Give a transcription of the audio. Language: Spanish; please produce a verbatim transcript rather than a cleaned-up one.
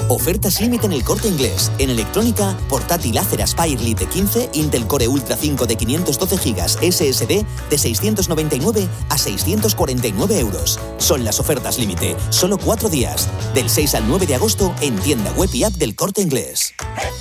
Ofertas límite en El Corte Inglés. En electrónica, portátil Acer Aspire Lite quince, Intel Core Ultra cinco de quinientos doce gigas S S D de seiscientos noventa y nueve a seiscientos cuarenta y nueve euros. Son las ofertas límite. Solo cuatro días. Del seis al nueve de agosto en tienda web y app del Corte Inglés.